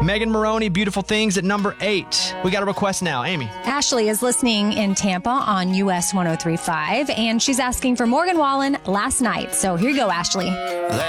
Megan Maroney, Beautiful Things at number 8. We got a request now. Amy. Ashley is listening in Tampa on US 103.5, and she's asking for Morgan Wallen, Last Night. So here you go, Ashley.